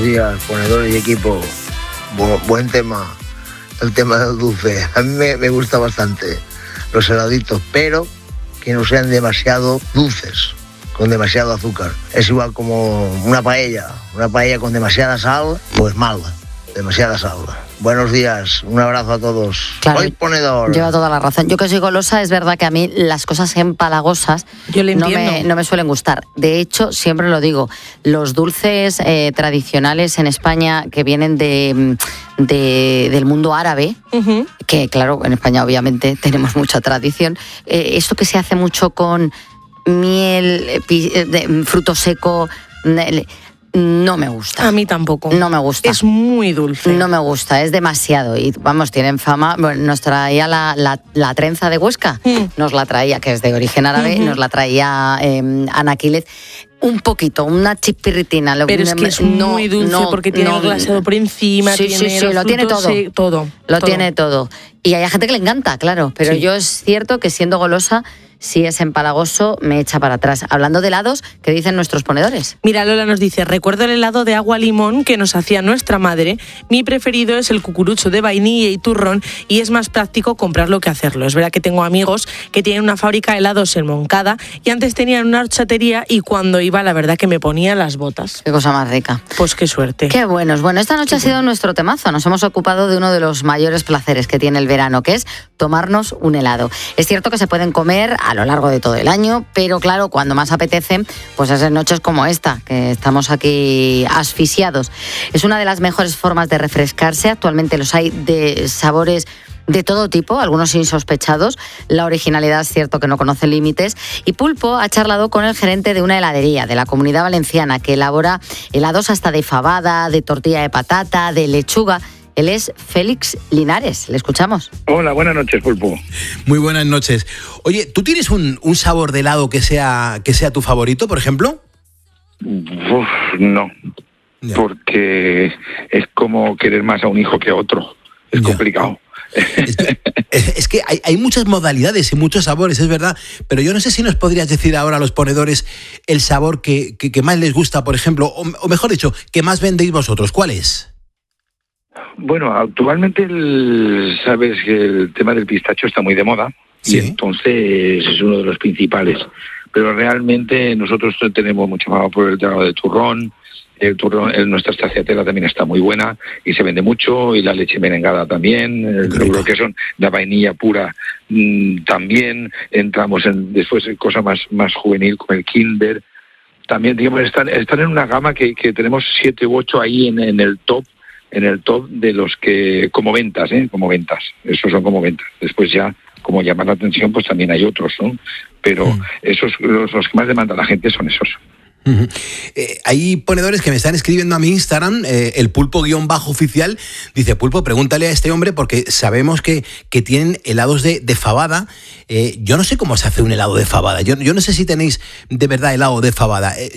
días, ponedores y equipo. Buen tema, el tema del dulce. A mí me gusta bastante los heladitos, pero que no sean demasiado dulces, con demasiado azúcar. Es igual como una paella con demasiada sal, pues mala, demasiada sal. Buenos días, un abrazo a todos. Claro, Soy ponedor. Lleva toda la razón. Yo que soy golosa, es verdad que a mí las cosas empalagosas no me suelen gustar. De hecho, siempre lo digo, los dulces tradicionales en España que vienen del mundo árabe, que claro, en España obviamente tenemos mucha tradición, esto que se hace mucho con miel, fruto seco, no me gusta. A mí tampoco. No me gusta. Es muy dulce. No me gusta, es demasiado. Y vamos, tienen fama. Bueno, nos traía la trenza de Huesca, nos la traía, que es de origen árabe, nos la traía Ana Quílez. Un poquito, una chispirritina. Pero es que es muy dulce porque tiene el glaseado por encima. Sí, tiene lo tiene todo. Todo. Tiene todo. Y hay gente que le encanta, claro. Pero yo es cierto que siendo golosa, si es empalagoso, me echa para atrás. Hablando de helados, ¿qué dicen nuestros ponedores? Mira, Lola nos dice, recuerdo el helado de agua limón que nos hacía nuestra madre. Mi preferido es el cucurucho de vainilla y turrón y es más práctico comprarlo que hacerlo. Es verdad que tengo amigos que tienen una fábrica de helados en Moncada y antes tenían una horchatería y cuando iba, la verdad que me ponía las botas. Qué cosa más rica. Pues qué suerte. Qué buenos. Bueno, esta noche ha sido nuestro temazo. Nos hemos ocupado de uno de los mayores placeres que tiene el verano, que es tomarnos un helado. Es cierto que se pueden comer a lo largo de todo el año, pero claro, cuando más apetece, pues es en noches como esta, que estamos aquí asfixiados. Es una de las mejores formas de refrescarse. Actualmente los hay de sabores de todo tipo, algunos insospechados. La originalidad es cierto que no conoce límites. Y Pulpo ha charlado con el gerente de una heladería de la Comunidad Valenciana que elabora helados hasta de fabada, de tortilla de patata, de lechuga. Él es Félix Linares. Le escuchamos. Hola, buenas noches, Pulpo. Muy buenas noches. Oye, ¿tú tienes un sabor de helado que sea tu favorito, por ejemplo? No, Ya. porque es como querer más a un hijo que a otro. Es complicado. Es que hay muchas modalidades y muchos sabores, es verdad, pero yo no sé si nos podrías decir ahora a los ponedores el sabor que más les gusta, por ejemplo, o mejor dicho, que más vendéis vosotros. ¿Cuál es? Bueno, actualmente sabes que el tema del pistacho está muy de moda, Sí. y entonces es uno de los principales. Pero realmente nosotros tenemos mucho más por el helado de turrón. El turrón, nuestra stracciatella también está muy buena y se vende mucho, y la leche merengada también, lo que son la vainilla pura también. Entramos después en cosa más juvenil como el Kinder. También, digamos, están en una gama que tenemos 7 u 8 ahí en el top de los que como ventas, esos son como ventas. Después ya como llamar la atención, pues también hay otros, ¿no? Pero esos los que más demanda la gente son esos. Hay ponedores que me están escribiendo a mi Instagram, el Pulpo_oficial, dice: Pulpo, pregúntale a este hombre porque sabemos que tienen helados de fabada. Yo no sé cómo se hace un helado de fabada, yo no sé si tenéis de verdad helado de fabada.